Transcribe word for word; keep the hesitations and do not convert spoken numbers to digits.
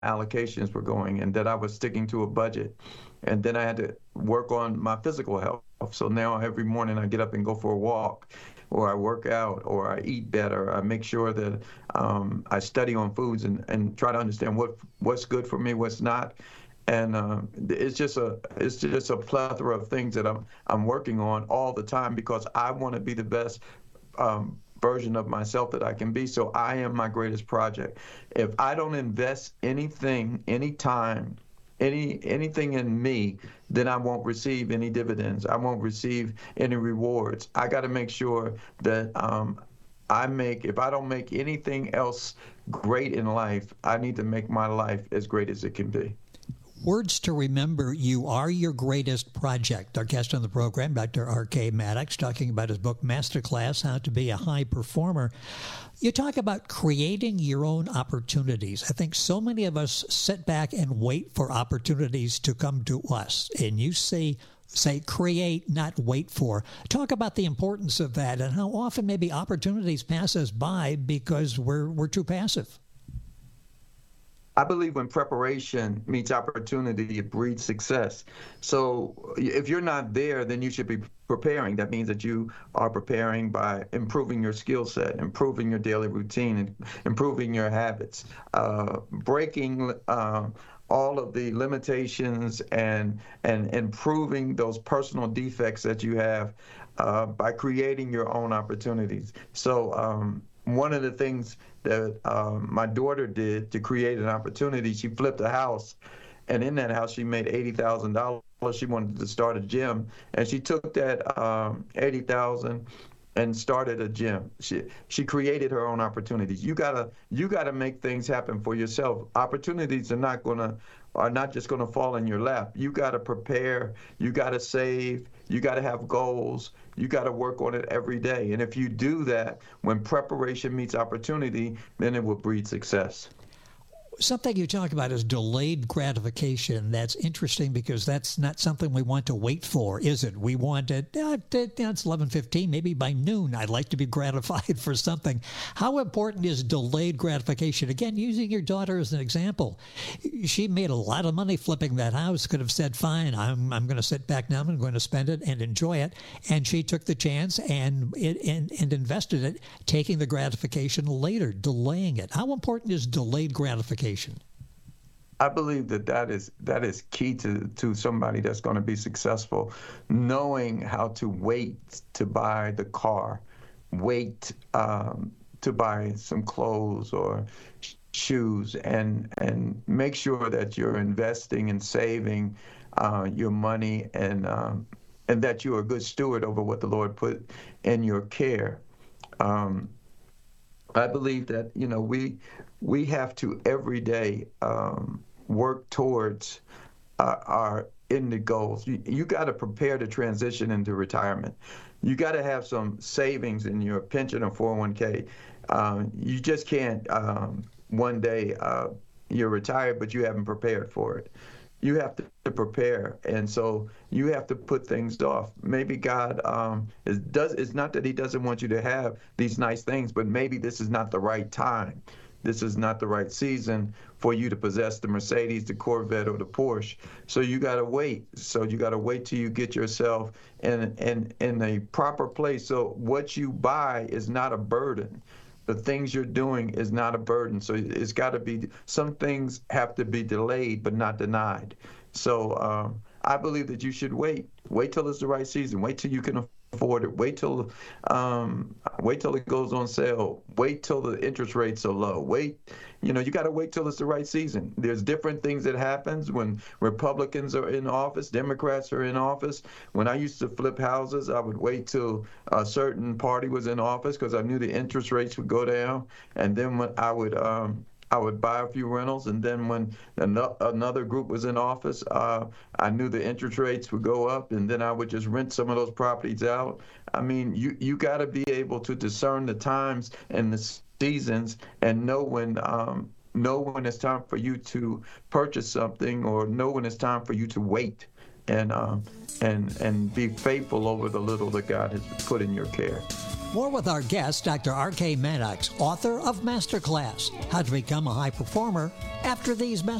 allocations were going and that I was sticking to a budget. And then I had to work on my physical health. So now every morning I get up and go for a walk, or I work out, or I eat better. I make sure that um, I study on foods and, and try to understand what what's good for me, what's not. And uh, it's just a it's just a plethora of things that I'm I'm working on all the time because I want to be the best um, version of myself that I can be. So I am my greatest project. If I don't invest anything, any time, any anything in me, then I won't receive any dividends. I won't receive any rewards. I got to make sure that um, I make, if I don't make anything else great in life, I need to make my life as great as it can be. Words to remember: you are your greatest project. Our guest on the program, Doctor R K Maddox, talking about his book, Masterclass, How to Be a High Performer. You talk about creating your own opportunities. I think so many of us sit back and wait for opportunities to come to us. And you say, say create, not wait for. Talk about the importance of that and how often maybe opportunities pass us by because we're we're too passive. I believe when preparation meets opportunity, it breeds success. So if you're not there, then you should be preparing. That means that you are preparing by improving your skill set, improving your daily routine, and improving your habits, uh, breaking uh, all of the limitations and and improving those personal defects that you have uh, by creating your own opportunities. So um, one of the things that um, my daughter did to create an opportunity, she flipped a house, and in that house she made eighty thousand dollars. She wanted to start a gym, and she took that um, eighty thousand dollars and started a gym. She she created her own opportunities. You gotta you gotta make things happen for yourself. Opportunities are not gonna are not just gonna fall in your lap. You gotta prepare. You gotta save. You gotta have goals. You gotta work on it every day. And if you do that, when preparation meets opportunity, then it will breed success. Something you talk about is delayed gratification. That's interesting because that's not something we want to wait for, is it? We want it, uh, it's eleven fifteen, maybe by noon I'd like to be gratified for something. How important is delayed gratification? Again, using your daughter as an example. She made a lot of money flipping that house, could have said, fine, I'm, I'm going to sit back now, I'm going to spend it and enjoy it. And she took the chance and, it, and, and invested it, taking the gratification later, delaying it. How important is delayed gratification? I believe that that is that is key to to somebody that's going to be successful, knowing how to wait to buy the car, wait um, to buy some clothes or sh- shoes, and and make sure that you're investing and saving uh, your money, and um, and that you're a good steward over what the Lord put in your care. Um, I believe that you know we we have to every day um, work towards uh, our end goals. You, you got to prepare to transition into retirement. You got to have some savings in your pension or four oh one k. Um, you just can't um, one day uh, you're retired, but you haven't prepared for it. You have to prepare, and so you have to put things off. Maybe God um, is does. It's not that He doesn't want you to have these nice things, but maybe this is not the right time. This is not the right season for you to possess the Mercedes, the Corvette, or the Porsche. So you got to wait. So you got to wait till you get yourself in in in a proper place. So what you buy is not a burden. The things you're doing is not a burden. So it's got to be, some things have to be delayed but not denied. So um, I believe that you should wait. Wait till it's the right season. Wait till you can afford it. Wait till um, wait till it goes on sale. Wait till the interest rates are low. Wait, you know, you got to wait till it's the right season. There's different things that happens when Republicans are in office, Democrats are in office. When I used to flip houses, I would wait till a certain party was in office because I knew the interest rates would go down, and then when I would um, I would buy a few rentals, and then when another group was in office, uh, I knew the interest rates would go up, and then I would just rent some of those properties out. I mean, you, you got to be able to discern the times and the seasons and know when um, know when it's time for you to purchase something, or know when it's time for you to wait. and um, and and be faithful over the little that God has put in your care. More with our guest, Doctor R K Maddox, author of Masterclass, How to Become a High Performer, after these messages.